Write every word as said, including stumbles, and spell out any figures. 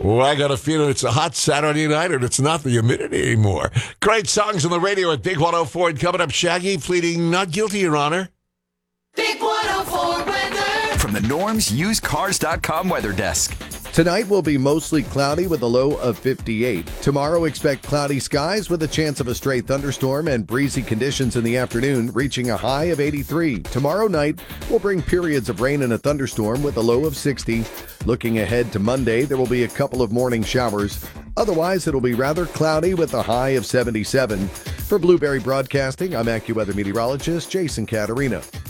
Well, I got a feeling it's a hot Saturday night and it's not the humidity anymore. Great songs on the radio at Big one oh four. And coming up, Shaggy pleading not guilty, Your Honor. Big one oh four weather. From the Norm's Used Cars dot com weather desk. Tonight will be mostly cloudy with a low of fifty-eight. Tomorrow, expect cloudy skies with a chance of a stray thunderstorm and breezy conditions in the afternoon, reaching a high of eighty-three. Tomorrow night will bring periods of rain and a thunderstorm with a low of sixty. Looking ahead to Monday, there will be a couple of morning showers. Otherwise, it'll be rather cloudy with a high of seventy-seven. For Blueberry Broadcasting, I'm AccuWeather meteorologist Jason Caterina.